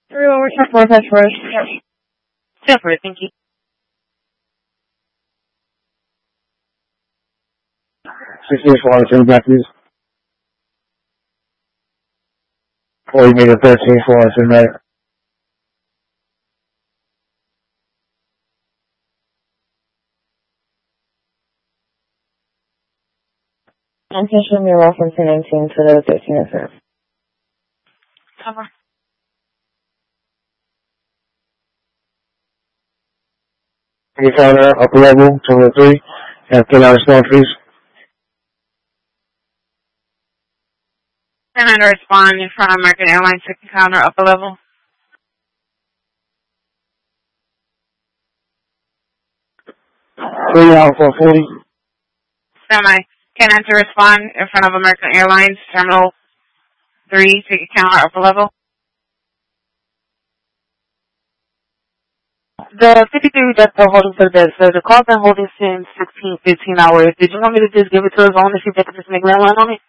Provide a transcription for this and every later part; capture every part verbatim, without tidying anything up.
Three over ten four, that's first. Yes. ten four, thank you. sixteen four, turn back, please. forty meter, thirteen four, turn right. Attention, you're off from ten nineteen to the thirteen oh seven. Cover. Any counter, upper level, total three. And fill out a small, please. And I respond in front of American Airlines second counter upper level. Three out for forty. Semi. Can I to respond in front of American Airlines Terminal three second counter upper level? The fifty-three that's the holding for the so the call's been holding since sixteen, fifteen hours. Did you want me to just give it to his owner if you could just make landline on it?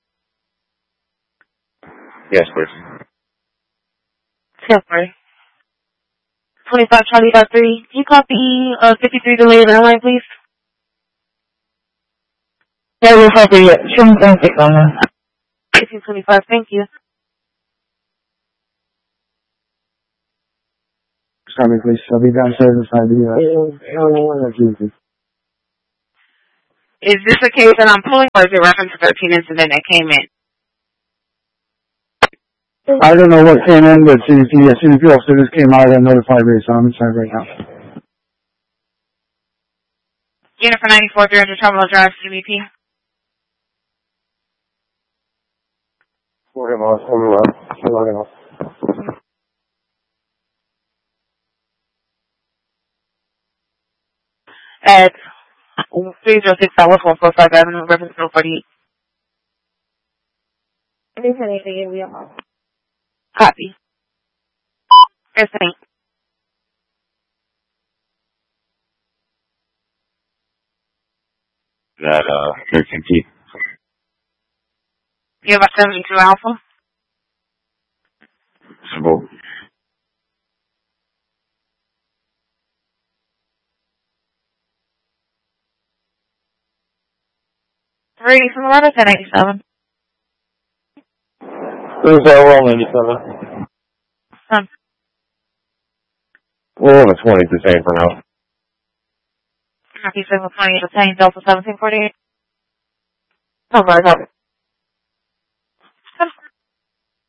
Yes, please. Temporary. twenty-five Charlie dot three. Can you copy uh fifty-three delayed airline, please? Yeah, we'll copy it. Show them six on there. fifteen twenty-five, thank you. Sorry, please. I'll be downstairs inside the, uh, that's easy. Is this a case that I'm pulling, or is it reference to thirteen incident that came in? I don't know what came in, but C D P, yeah, C D P officer just came out and notified me, so I'm inside right now. Jennifer ninety-four, three hundred Terminal Drive, C B P. Hold him off, hold him off, hold him off. At three oh six South one forty-five Avenue, reference to forty-eight. Copy. Yes, thanks. That, uh, thirteen T. You have a seventy-two Alpha? Simple. three eighty from the letter, ten eighty-seven. Who's that roll, ninety-seven? Um, We'll have a twenty the same for now. Copy seven twenty, obtain Delta seventeen forty-eight. Oh, right,